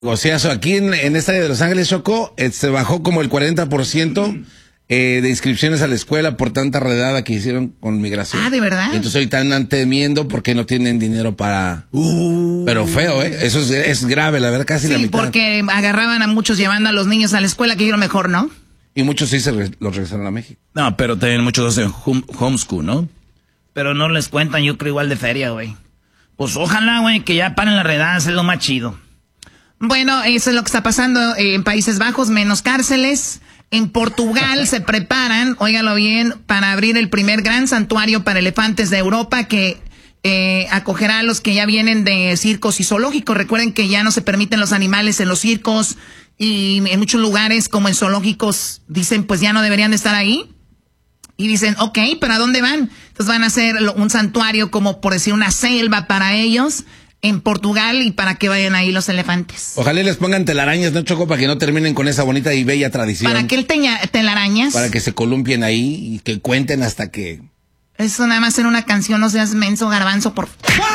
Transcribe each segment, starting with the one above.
O sea, aquí en esta área de Los Ángeles, Choco, se bajó como el 40% de inscripciones a la escuela por tanta redada que hicieron con migración. Ah, ¿de verdad? Y entonces ahorita andan temiendo porque no tienen dinero para... Pero feo, ¿eh? Eso es grave, la verdad, casi la mitad. Sí, porque agarraban a muchos llevando a los niños a la escuela, que yo mejor, ¿no? Y muchos sí los regresaron a México. No, pero también muchos hacen homeschool, ¿no? Pero no les cuentan, yo creo, igual de feria, güey. Pues ojalá, güey, que ya paren las redadas, es lo más chido. Bueno, eso es lo que está pasando en Países Bajos, menos cárceles. En Portugal se preparan, óigalo bien, para abrir el primer gran santuario para elefantes de Europa que acogerá a los que ya vienen de circos y zoológicos. Recuerden que ya no se permiten los animales en los circos y en muchos lugares, como en zoológicos, dicen pues ya no deberían de estar ahí. Y dicen, ok, ¿pero a dónde van? Entonces van a hacer un santuario como por decir una selva para ellos en Portugal y para que vayan ahí los elefantes. Ojalá les pongan telarañas, ¿no, Choco? Para que no terminen con esa bonita y bella tradición. ¿Para qué el telarañas? Para que se columpien ahí y que cuenten hasta que... Eso nada más en una canción, no seas menso, garbanzo, por...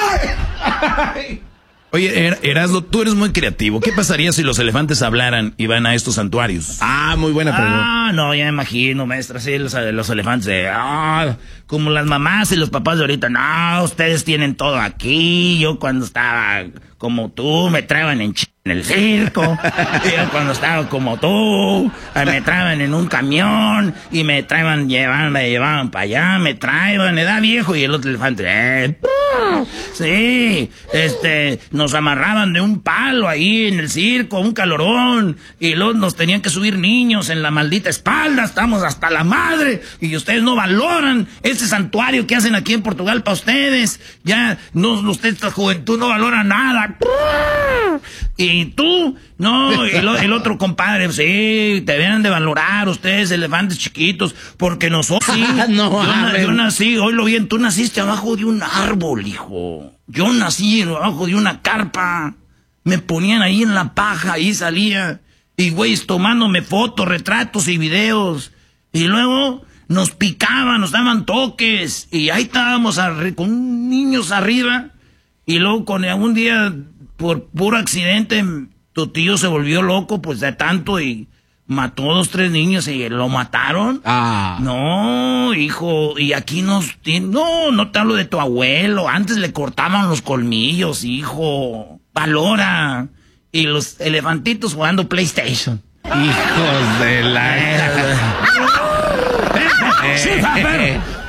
Oye, Erasmo, tú eres muy creativo. ¿Qué pasaría si los elefantes hablaran y van a estos santuarios? Ah, muy buena pregunta. Ah, no, ya me imagino, maestra, sí, los elefantes como las mamás y los papás de ahorita. No, ustedes tienen todo aquí. Yo cuando estaba como tú, me traían en el circo. Yo cuando estaba como tú, me traían en un camión y me llevaban para allá, me traían, edad viejo, y el otro elefante, sí, nos amarraban de un palo ahí en el circo, un calorón, y luego nos tenían que subir niños en la maldita espalda, estamos hasta la madre, y ustedes no valoran este santuario que hacen aquí en Portugal para ustedes, ya, ustedes, esta juventud no valora nada, y tú, no, el otro compadre, sí, te deben de valorar ustedes, elefantes chiquitos, porque nosotros, sí, yo nací, oílo bien, tú naciste abajo de un árbol, hijo. Yo nací abajo de una carpa. Me ponían ahí en la paja, ahí salía. Y güeyes tomándome fotos, retratos y videos. Y luego nos picaban, nos daban toques. Y ahí estábamos con niños arriba. Y luego un día, por puro accidente, tu tío se volvió loco, pues de tanto, y mató 2, 3 niños y lo mataron. No, hijo, y aquí no te hablo de tu abuelo. Antes le cortaban los colmillos, hijo. Valora. Y los elefantitos jugando PlayStation. Hijos de la...